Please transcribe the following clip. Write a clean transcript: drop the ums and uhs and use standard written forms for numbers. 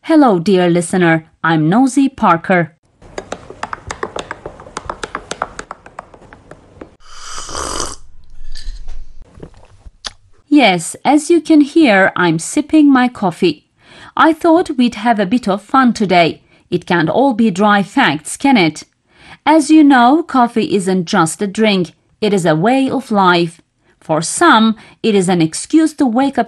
Hello, dear listener. I'm Nosy Parker. Yes, as you can hear, I'm sipping my coffee. I thought we'd have a bit of fun today. It can't all be dry facts, can it? As you know, coffee isn't just a drink. It is a way of life. For some, it is an excuse to wake up